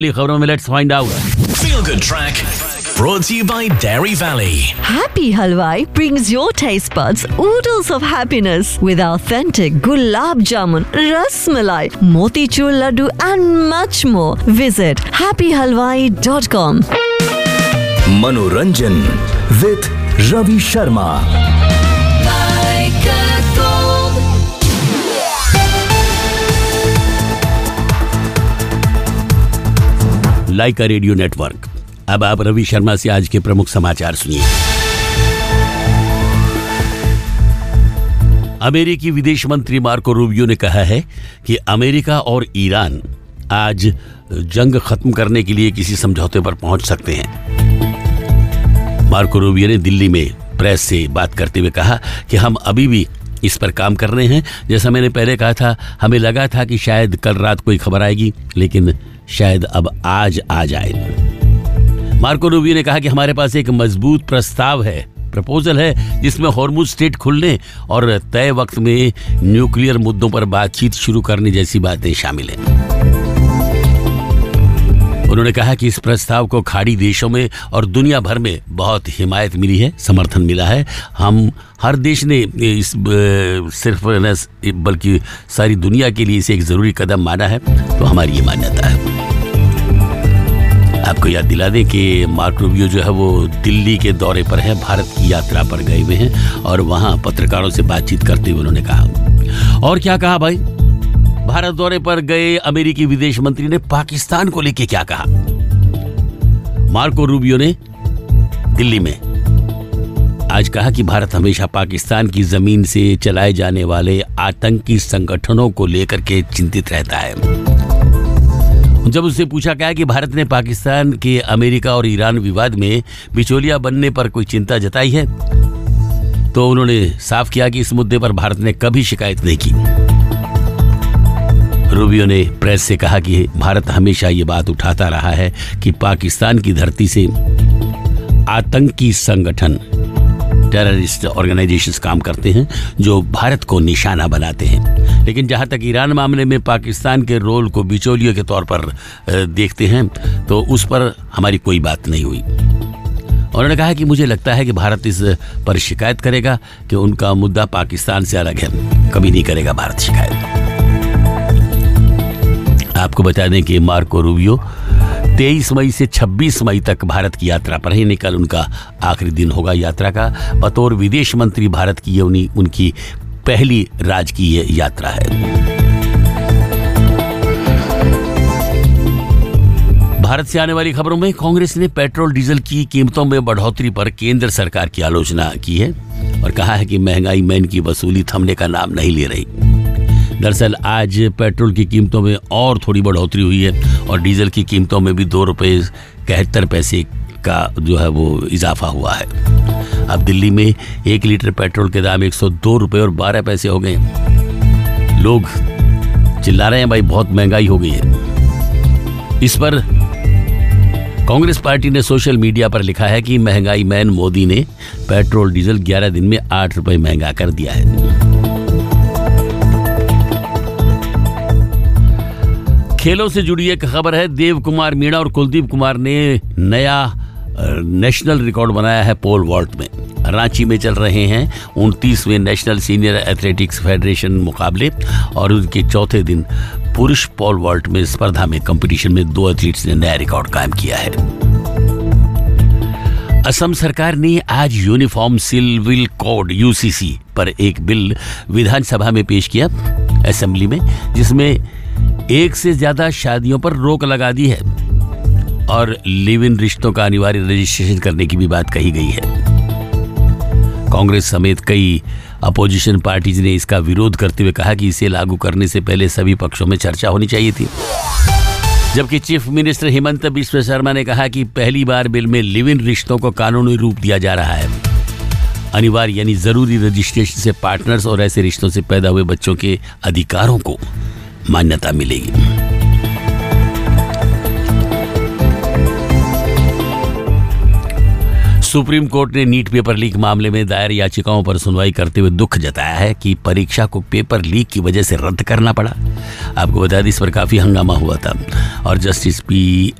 खबरों में let's find out. Feel Good Track brought to you by Dairy Valley. Happy Halwai brings your taste buds oodles of happiness with authentic gulab jamun, ras malai, motichur laddu and much more. Visit happyhalwai.com. मनोरंजन with Ravi Sharma. Lyca radio network. अब आप रवि शर्मा से आज के प्रमुख समाचार सुनिए। अमेरिकी विदेश मंत्री मार्को रूबियो ने कहा है कि अमेरिका और ईरान आज जंग खत्म करने के लिए किसी समझौते पर पहुंच सकते हैं। मार्को रूबियो ने दिल्ली में प्रेस से बात करते हुए कहा कि हम अभी भी इस पर काम कर रहे हैं। जैसा मैंने पहले कहा था, हमें लगा था कि शायद कल रात कोई खबर आएगी, लेकिन शायद अब आज आ जाए। मार्को रूबियो ने कहा कि हमारे पास एक मजबूत प्रस्ताव है, प्रपोजल है, जिसमें हॉर्मुज स्ट्रेट खुलने और तय वक्त में न्यूक्लियर मुद्दों पर बातचीत शुरू करने जैसी बातें शामिल हैं। उन्होंने कहा कि इस प्रस्ताव को खाड़ी देशों में और दुनिया भर में बहुत हिमायत मिली है, समर्थन मिला है। हम हर देश ने इस सिर्फ न बल्कि सारी दुनिया के लिए इसे एक जरूरी कदम माना है, तो हमारी ये मान्यता है। आपको याद दिला दें कि मार्को रूबियो जो है वो दिल्ली के दौरे पर है, भारत की यात्रा पर गए हुए हैं और वहां पत्रकारों से बातचीत करते हुए उन्होंने कहा, और क्या कहा भाई, भारत दौरे पर गए अमेरिकी विदेश मंत्री ने पाकिस्तान को लेकर क्या कहा। मार्को रूबियो ने दिल्ली में आज कहा कि भारत हमेशा पाकिस्तान की जमीन से चलाए जाने वाले आतंकी संगठनों को लेकर के चिंतित रहता है। जब उससे पूछा गया कि भारत ने पाकिस्तान के अमेरिका और ईरान विवाद में बिचौलिया बनने पर कोई चिंता जताई है, तो उन्होंने साफ किया कि इस मुद्दे पर भारत ने कभी शिकायत नहीं की। रूबियो ने प्रेस से कहा कि भारत हमेशा ये बात उठाता रहा है कि पाकिस्तान की धरती से आतंकी संगठन, टेररिस्ट ऑर्गेनाइजेशंस काम करते हैं जो भारत को निशाना बनाते हैं। लेकिन जहां तक ईरान मामले में पाकिस्तान के रोल को बिचौलियों के तौर पर देखते हैं, तो उस पर हमारी कोई बात नहीं हुई। उन्होंने कहा कि मुझे लगता है कि भारत इस पर शिकायत करेगा कि उनका मुद्दा पाकिस्तान से अलग है, कभी नहीं करेगा भारत शिकायत। आपको बता दें कि मार्को रूबियो 23 मई से 26 मई तक भारत की यात्रा पर है। कल उनका आखिरी दिन होगा यात्रा का। बतौर विदेश मंत्री भारत की ये उनकी पहली राजकीय यात्रा है। भारत से आने वाली खबरों में कांग्रेस ने पेट्रोल डीजल की कीमतों में बढ़ोतरी पर केंद्र सरकार की आलोचना की है और कहा है कि महंगाई मैन की वसूली थमने का नाम नहीं ले रही। दरअसल आज पेट्रोल की कीमतों में और थोड़ी बढ़ोतरी हुई है और डीजल की कीमतों में भी 2 रुपये 71 पैसे का जो है वो इजाफा हुआ है। अब दिल्ली में 1 लीटर पेट्रोल के दाम 102 रुपये और 12 पैसे हो गए। लोग चिल्ला रहे हैं, भाई बहुत महंगाई हो गई है। इस पर कांग्रेस पार्टी ने सोशल मीडिया पर लिखा है कि महंगाई मैन मोदी ने पेट्रोल डीजल 11 दिन में 8 रुपये महंगा कर दिया है। खेलों से जुड़ी एक खबर है। देव कुमार मीणा और कुलदीप कुमार ने नया नेशनल रिकॉर्ड बनाया है पोल वॉल्ट में। रांची में चल रहे हैं 29वें नेशनल सीनियर एथलेटिक्स फेडरेशन मुकाबले और उनके चौथे दिन पुरुष पोल वॉल्ट में स्पर्धा में कंपटीशन में 2 एथलीट्स ने नया रिकॉर्ड कायम किया है। असम सरकार ने आज यूनिफॉर्म सिविल कोड यूसीसी पर एक बिल विधानसभा में पेश किया असेंबली में, जिसमें 1 से ज्यादा शादियों पर रोक लगा दी है और लिव इन रिश्तों का अनिवार्य रजिस्ट्रेशन करने की भी बात कही गई है। कांग्रेस समेत कई अपोजिशन पार्टीज ने इसका विरोध करते हुए कहा कि इसे लागू करने से पहले सभी पक्षों में चर्चा होनी चाहिए थी। जबकि चीफ मिनिस्टर हेमंत बिस्वा शर्मा ने कहा कि पहली बार बिल में लिव इन रिश्तों को कानूनी रूप दिया जा रहा है। अनिवार्य यानी जरूरी रजिस्ट्रेशन से पार्टनर्स और ऐसे रिश्तों से पैदा हुए बच्चों के अधिकारों को मान्यता मिलेगी। सुप्रीम कोर्ट ने नीट पेपर लीक मामले में दायर याचिकाओं पर सुनवाई करते हुए दुख जताया है कि परीक्षा को पेपर लीक की वजह से रद्द करना पड़ा। आपको बता दें, इस पर काफी हंगामा हुआ था और जस्टिस पी